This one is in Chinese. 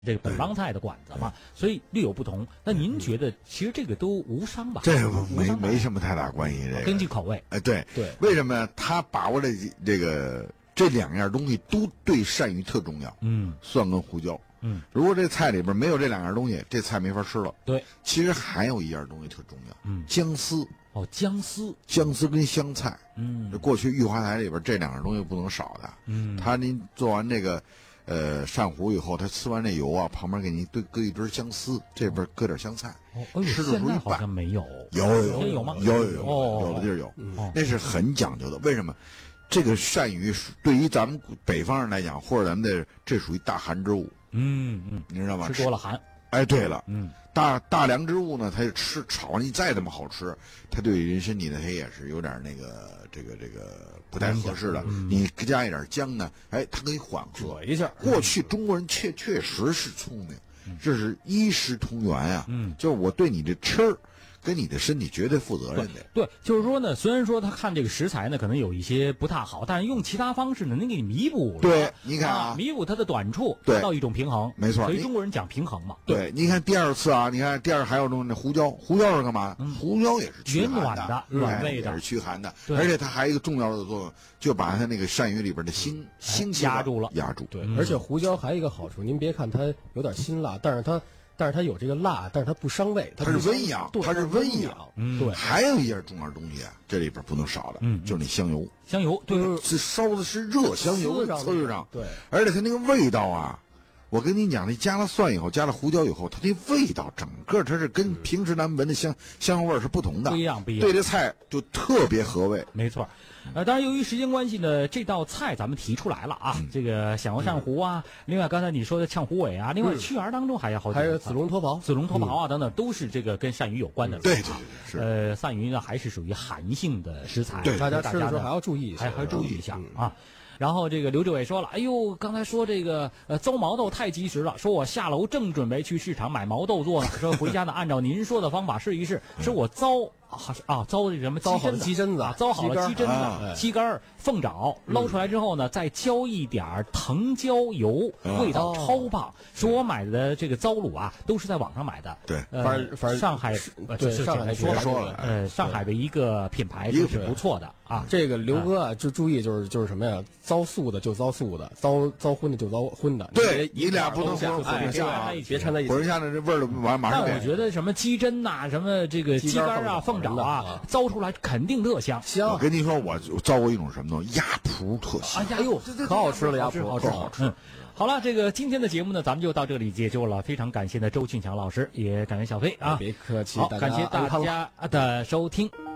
这个本帮菜的馆子嘛，所以略有不同。那您觉得其实这个都无伤吧？ 这个没什么太大关系，这个根据口味。 对，为什么呢？他把握了这两样东西都对鳝鱼特重要。蒜跟胡椒。如果这菜里边没有这两样东西，这菜没法吃了。对，其实还有一样东西特重要。姜丝。 哦，姜丝跟香菜。过去玉华台里边这两样东西不能少的。您做完这个。鳝糊以后，他吃完这油啊，旁边给你搁一堆姜丝，这边搁点香菜，吃的时候一拌。 好像没有， 有吗？ 有的地儿有，那是很讲究的。为什么？这个鳝鱼对于咱们北方人来讲，或者咱们这属于大寒之物。你知道吗？ 吃多了寒。 哎，对了，大凉之物呢，它炒完你再怎么好吃，它对人身体呢，它也是有点这个不太合适的。你加一点姜呢，哎，它可以缓和一下。 过去中国人确实是聪明，这是衣食同源啊。就是我对你这吃儿跟你的身体绝对负责任的。 对，就是说呢，虽然说他看这个食材呢可能有一些不太好，但是用其他方式呢能给你弥补。 对，你看弥补它的短处，达到一种平衡。 没错， 所以中国人讲平衡嘛。 对，你看第二次啊，你看第二还有那胡椒是干嘛？胡椒也是驱寒的， 暖胃的， 也是驱寒的。而且它还有一个重要的作用，就把它那个鳝鱼里边的腥气压住。 对，而且胡椒还有一个好处，您别看它有点辛辣，但是它有这个辣，但是它不伤胃， 它是温养，它是温养。 对， 还有一样重要的东西啊，这里边不能少的，就是那香油。 香油，对， 是烧的是热香油，呲上。 对， 而且它那个味道啊，我跟你讲，那加了蒜以后，加了胡椒以后，它那味道整个它是跟平时咱们闻的香味是不同的， 不一样。 对这菜就特别合味。 没错。当然由于时间关系呢，这道菜咱们提出来了啊，这个响油鳝糊啊，另外刚才你说的炝虎尾啊，另外曲儿当中还有好几个， 还有子龙脱袍啊等等，都是这个跟鳝鱼有关的。 对， 是。鳝鱼呢还是属于寒性的食材， 大家吃的时候还要注意一下， 还注意一下啊。然后这个刘志伟说了，哎呦，刚才说这个糟毛豆太及时了，说我下楼正准备去市场买毛豆做呢，说回家呢按照您说的方法试一试，说我糟什么糟好的鸡胗子， 糟好了鸡胗子、鸡肝、凤爪捞出来之后呢，再浇一点藤椒油，味道超棒。说我买的这个糟卤啊，都是在网上买的。 对， 反正上海上海说了， 上海的一个品牌是不错的啊。 这个刘哥啊，就注意就是什么呀？糟素的就糟素的，糟荤的就糟荤的。 对，你俩不能别掺在一起， 混一下呢，这味儿都马上。 但我觉得什么鸡胗呐，什么这个鸡肝啊、凤爪啊，糟出来肯定特香。 我跟你说，我糟过一种什么东西，鸭脯特香。 哎呦， 可好吃了，鸭脯好吃。 好了，这个今天的节目呢，咱们就到这里结束了。非常感谢呢周庆强老师，也感谢小飞啊， 别客气。 好，感谢大家的收听。